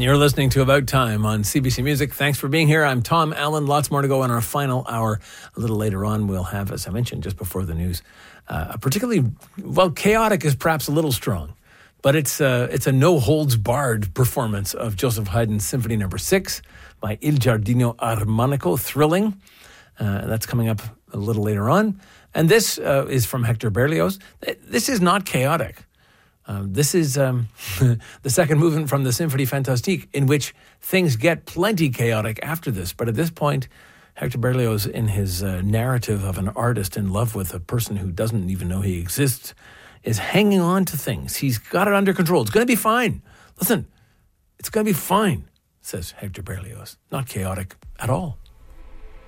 you're listening to About Time on CBC Music. Thanks for being here. I'm Tom Allen. Lots more to go in our final hour. A little later on, we'll have, as I mentioned just before the news, a particularly, chaotic is perhaps a little strong, but it's a no-holds-barred performance of Joseph Haydn's Symphony No. 6 by Il Giardino Armonico. Thrilling. That's coming up a little later on. And this is from Hector Berlioz. This is not chaotic. This is the second movement from the Symphonie Fantastique, in which things get plenty chaotic after this. But at this point, Hector Berlioz, in his narrative of an artist in love with a person who doesn't even know he exists, is hanging on to things. He's got it under control. It's going to be fine. Listen, it's going to be fine, says Hector Berlioz. Not chaotic at all.